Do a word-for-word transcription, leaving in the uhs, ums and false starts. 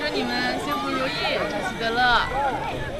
你们幸福如意，小喜得乐。